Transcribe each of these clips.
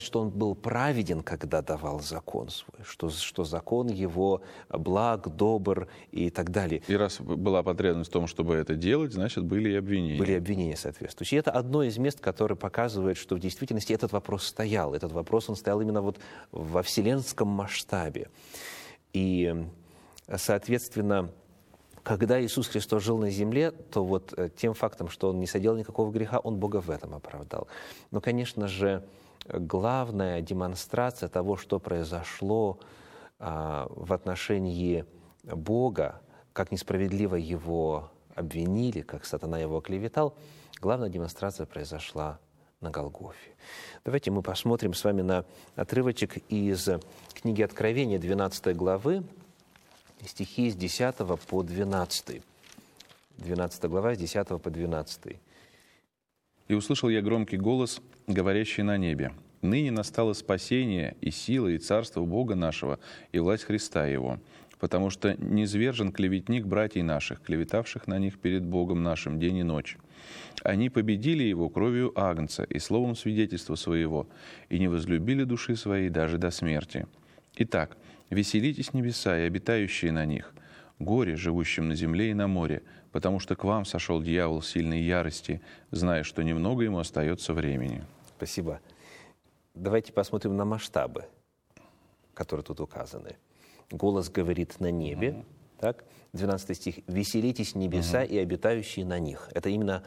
что он был праведен, когда давал закон свой, что закон его благ, добр и так далее. И раз была потребность в том, чтобы это делать, значит, были и обвинения. Были обвинения соответствующие. И это одно из мест, которое показывает, что в действительности этот вопрос стоял. Этот вопрос, он стоял именно вот во вселенском масштабе. И, соответственно, когда Иисус Христос жил на земле, то вот тем фактом, что Он не соделал никакого греха, Он Бога в этом оправдал. Но, конечно же, главная демонстрация того, что произошло в отношении Бога, как несправедливо Его обвинили, как сатана Его оклеветал, главная демонстрация произошла на Голгофе. Давайте мы посмотрим с вами на отрывочек из книги Откровения, 12 главы, стихи с 10 по 12. 12 глава, с 10 по 12. «И услышал я громкий голос, говорящий на небе: ныне настало спасение и сила, и царство Бога нашего, и власть Христа Его, потому что низвержен клеветник братьев наших, клеветавших на них перед Богом нашим день и ночь. Они победили Его кровью Агнца и словом свидетельства своего, и не возлюбили души своей даже до смерти. Итак, веселитесь небеса и обитающие на них, горе живущим на земле и на море, потому что к вам сошел дьявол сильной ярости, зная, что немного ему остается времени». Спасибо. Давайте посмотрим на масштабы, которые тут указаны. Голос говорит на небе, так? 12 стих. «Веселитесь небеса и обитающие на них». Это именно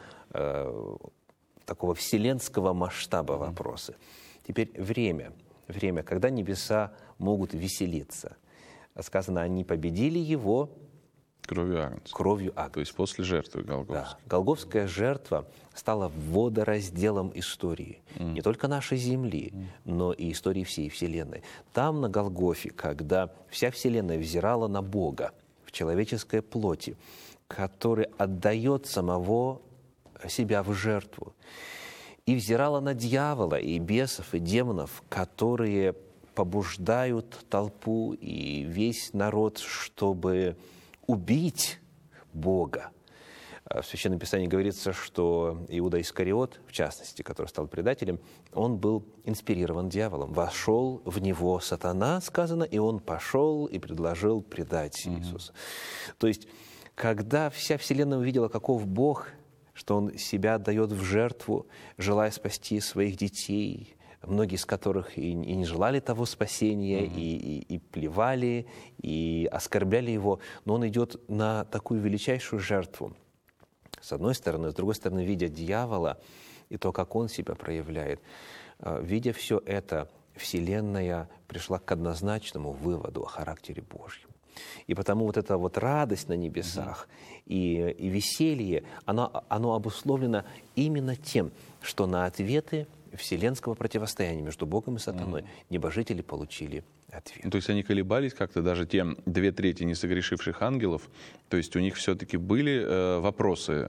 такого вселенского масштаба вопросы. Теперь время, когда небеса могут веселиться. Сказано, они победили его Кровью Агнца. То есть после жертвы Голгофской. Да. Голгофская жертва стала водоразделом истории. Не только нашей Земли, но и истории всей Вселенной. Там, на Голгофе, когда вся Вселенная взирала на Бога в человеческой плоти, который отдает самого себя в жертву, и взирала на дьявола, и бесов, и демонов, которые побуждают толпу и весь народ, чтобы убить Бога. В Священном Писании говорится, что Иуда Искариот, в частности, который стал предателем, он был инспирирован дьяволом. Вошел в него сатана, сказано, и он пошел и предложил предать Иисуса. То есть, когда вся Вселенная увидела, каков Бог, что Он себя отдает в жертву, желая спасти своих детей, многие из которых и не желали того спасения, и плевали, и оскорбляли Его, но Он идет на такую величайшую жертву. С одной стороны, с другой стороны, видя дьявола и то, как он себя проявляет, видя все это, Вселенная пришла к однозначному выводу о характере Божьем. И потому вот эта вот радость на небесах и веселье, оно обусловлено именно тем, что на ответы вселенского противостояния между Богом и сатаной небожители получили ответ. То есть они колебались как-то, даже те 2/3 несогрешивших ангелов, то есть у них все-таки были вопросы,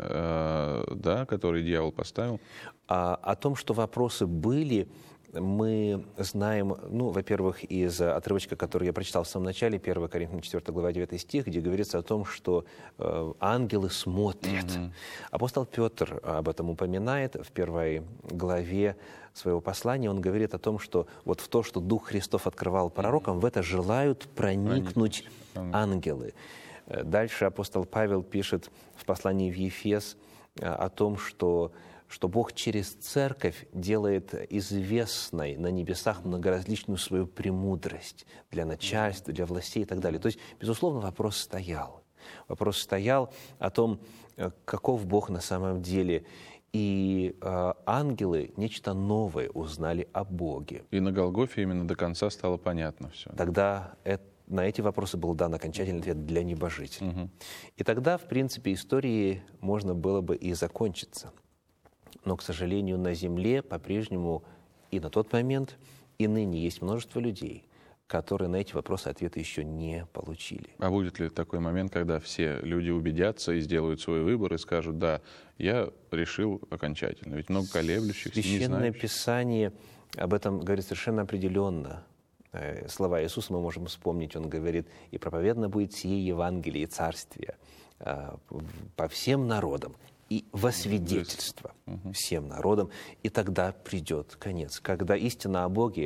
да, которые дьявол поставил? О том, что вопросы были, мы знаем, во-первых, из отрывочка, который я прочитал в самом начале, 1 Коринфянам 4 глава 9 стих, где говорится о том, что ангелы смотрят. Апостол Петр об этом упоминает в 1 главе своего послания. Он говорит о том, что вот в то, что Дух Христов открывал пророкам, в это желают проникнуть ангелы. Дальше апостол Павел пишет в послании в Ефес о том, что Бог через церковь делает известной на небесах многоразличную свою премудрость для начальства, для властей и так далее. То есть, безусловно, вопрос стоял. Вопрос стоял о том, каков Бог на самом деле. И ангелы нечто новое узнали о Боге. И на Голгофе именно до конца стало понятно все. Тогда на эти вопросы был дан окончательный ответ для небожителей. И тогда, в принципе, истории можно было бы и закончиться. Но, к сожалению, на земле по-прежнему и на тот момент, и ныне есть множество людей, которые на эти вопросы ответы еще не получили. А будет ли такой момент, когда все люди убедятся и сделают свой выбор и скажут: да, я решил окончательно? Ведь много колеблющихся, не знающих. Священное Писание об этом говорит совершенно определенно. Слова Иисуса мы можем вспомнить. Он говорит: «И проповедано будет сие Евангелие и Царствие по всем народам, и во свидетельство всем народам, и тогда придет конец, когда истина о Боге